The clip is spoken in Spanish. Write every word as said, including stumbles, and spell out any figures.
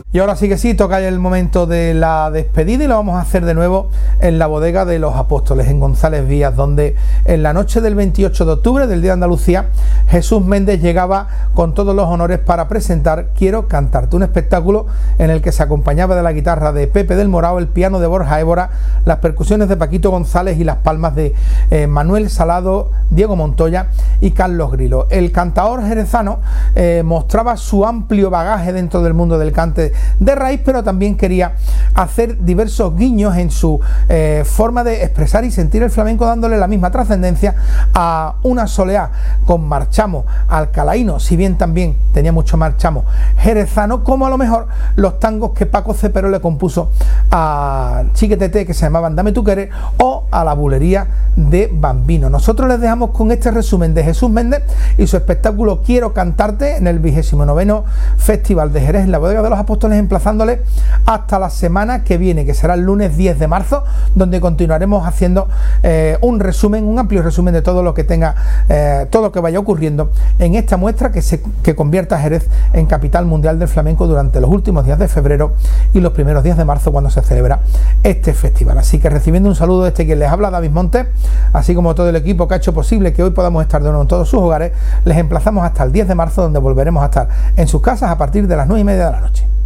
Y ahora sí que sí, toca el momento de la despedida y lo vamos a hacer de nuevo en la Bodega de los Apóstoles, en González Vías, donde en la noche del veintiocho de octubre, del Día de Andalucía, Jesús Méndez llegaba con todos los honores para presentar Quiero Cantarte, un espectáculo en el que se acompañaba de la guitarra de Pepe del Morao, el piano de Borja Évora, las percusiones de Paquito González y las palmas de eh, Manuel Salado, Diego Montoya y Carlos Grilo. El cantaor jerezano eh, mostraba su amplio bagaje dentro del mundo del cante de raíz, pero también quería hacer diversos guiños en su eh, forma de expresar y sentir el flamenco, dándole la misma trascendencia a una soleá con marchamo alcalaíno, si bien también tenía mucho marchamo jerezano, como a lo mejor los tangos que Paco Cepero le compuso a Chiquetete, que se llamaban Dame tu querer, o a la bulería de Bambino. Nosotros les dejamos con este resumen de Jesús Méndez y su espectáculo Quiero Cantarte en el vigésimo noveno Festival de Jerez en la Bodega de los Apóstoles, emplazándoles hasta la semana que viene, que será el lunes diez de marzo, donde continuaremos haciendo eh, un resumen, un amplio resumen de todo lo que tenga, eh, todo lo que vaya ocurriendo en esta muestra que, se, que convierta a Jerez en capital mundial del flamenco durante los últimos días de febrero y los primeros días de marzo, cuando se celebra este festival. Así que recibiendo un saludo de este quien les habla, David Montes, así como todo el equipo que ha hecho posible que hoy podamos estar de nuevo en todos sus hogares, les emplazamos hasta el diez de marzo, donde volveremos a estar en sus casas a partir de las nueve y media de la noche.